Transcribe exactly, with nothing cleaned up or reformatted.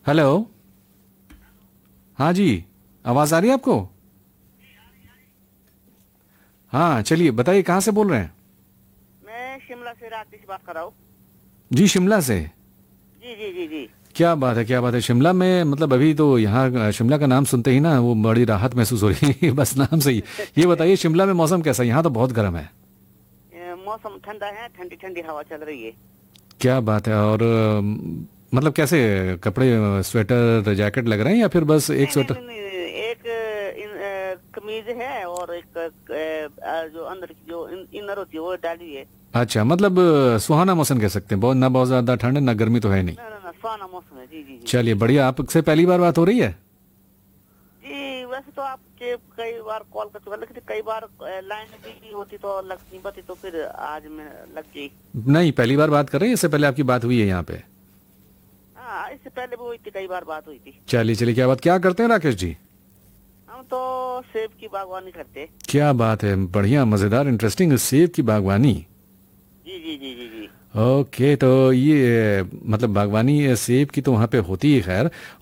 Hello. हाँ जी, आवाज आ रही है आपको? हाँ चलिए बताइए, कहाँ से बोल रहे हैं? मैं शिमला से राकेश बात कर रहा हूँ। जी शिमला से। जी जी जी जी। क्या बात है, क्या बात है। शिमला में मतलब अभी तो यहाँ अ, शिमला का नाम सुनते ही ना वो बड़ी राहत महसूस हो रही है बस नाम से ही। ये बताइए शिमला में मौसम कैसा है? यहाँ तो बहुत गर्म है। ए, मौसम ठंडा है, ठंडी ठंडी हवा चल रही है। क्या बात है। और अ, मतलब कैसे कपड़े, अ, स्वेटर जैकेट लग रहे हैं या फिर बस एक नहीं नहीं स्वेटर? नहीं नहीं, एक इन, अ, कमीज है और एक अ, अ, जो अंदर की जो इन, इनर होती है वो डाली है। अच्छा, मतलब अ, सुहाना मौसम कह सकते हैं। बहुत ना बहुत ज्यादा ठंड ना गर्मी तो है नहीं। ना ना ना, सुहाना मौसम है। जी जी जी जी। चलिए बढ़िया। आपसे पहली बार बात हो रही है? जी वैसे तो आपके कई बार कॉल कर चुका, लेकिन कई बार लाइन बिजी होती तो लग नहीं पाती, तो फिर आज मैं लग गई। नहीं, पहली बार बात कर रहे हैं, इससे पहले आपकी बात हुई है यहाँ पे? हाँ, इससे पहले भी हुई थी, कई बार बात हुई थी। चलिए चलिए, क्या बात, क्या करते हैं राकेश जी? हम तो सेब की बागवानी करते। क्या बात है, बढ़िया मजेदार इंटरेस्टिंग, सेब की बागवानी। जी जी जी जी जी। ओके, तो ये मतलब बागवानी सेब की तो वहाँ पे होती है खैर।